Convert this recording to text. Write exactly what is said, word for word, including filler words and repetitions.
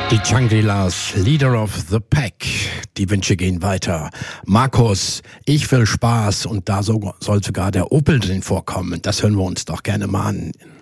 Die Shangri-Las, Leader of the Pack. Die Wünsche gehen weiter. Markus, ich will Spaß und da so, soll sogar der Opel drin vorkommen. Das hören wir uns doch gerne mal an.